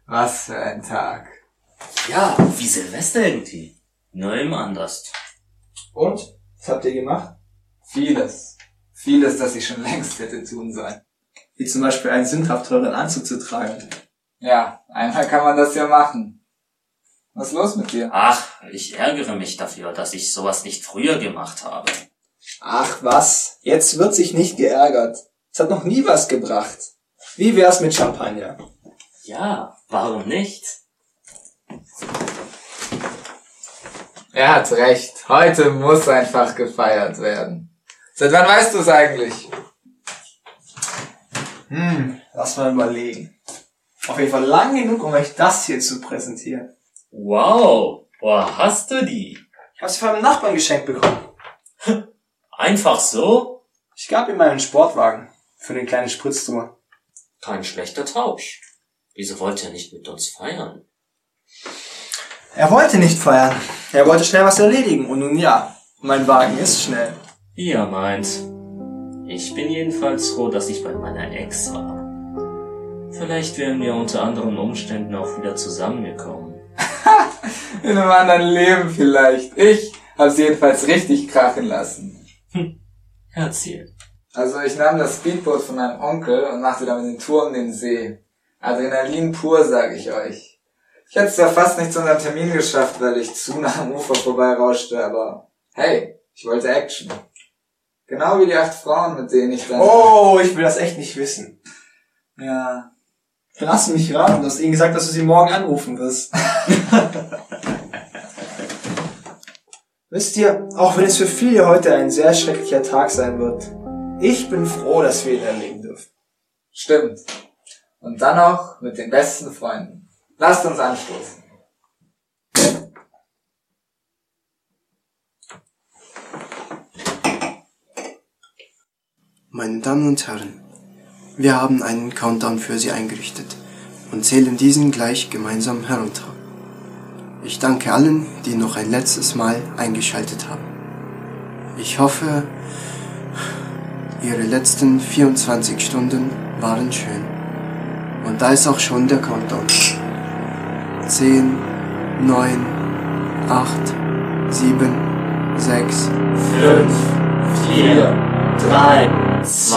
Was für ein Tag. Ja, wie Silvester irgendwie. Nur eben anders. Und? Was habt ihr gemacht? Vieles. Vieles, das ich schon längst hätte tun sollen. Wie zum Beispiel einen sündhaft teuren Anzug zu tragen. Ja, einmal kann man das ja machen. Was ist los mit dir? Ach, ich ärgere mich dafür, dass ich sowas nicht früher gemacht habe. Ach was, jetzt wird sich nicht geärgert. Es hat noch nie was gebracht. Wie wär's mit Champagner? Ja, warum nicht? Er hat recht. Heute muss einfach gefeiert werden. Seit wann weißt du es eigentlich? Lass mal überlegen. Auf jeden Fall lang genug, um euch das hier zu präsentieren. Wow, woher hast du die? Ich habe sie von meinem Nachbarn geschenkt bekommen. Einfach so? Ich gab ihm meinen Sportwagen für eine kleine Spritztour. Kein schlechter Tausch. Wieso wollte er nicht mit uns feiern? Er wollte nicht feiern. Er wollte schnell was erledigen. Und nun ja, mein Wagen ist schnell. Wie er meint. Ich bin jedenfalls froh, dass ich bei meiner Ex war. Vielleicht wären wir unter anderen Umständen auch wieder zusammengekommen. In einem anderen Leben vielleicht. Ich hab's jedenfalls richtig krachen lassen. Erzähl. Also ich nahm das Speedboot von meinem Onkel und machte damit den Tour um den See. Adrenalin pur, sag ich euch. Ich hätte es zwar fast nicht zu unserem Termin geschafft, weil ich zu nah am Ufer vorbeirauschte, aber hey, ich wollte Action. Genau wie die 8 Frauen, mit denen ich dann... Oh, ich will das echt nicht wissen. Ja. Lass mich raten, du hast ihnen gesagt, dass du sie morgen anrufen wirst. Wisst ihr, auch wenn es für viele heute ein sehr schrecklicher Tag sein wird, ich bin froh, dass wir ihn erleben dürfen. Stimmt. Und dann noch mit den besten Freunden. Lasst uns anstoßen. Meine Damen und Herren, wir haben einen Countdown für Sie eingerichtet und zählen diesen gleich gemeinsam herunter. Ich danke allen, die noch ein letztes Mal eingeschaltet haben. Ich hoffe, Ihre letzten 24 Stunden waren schön. Und da ist auch schon der Countdown. 10, 9, 8, 7, 6, 5, 4, 3, 2,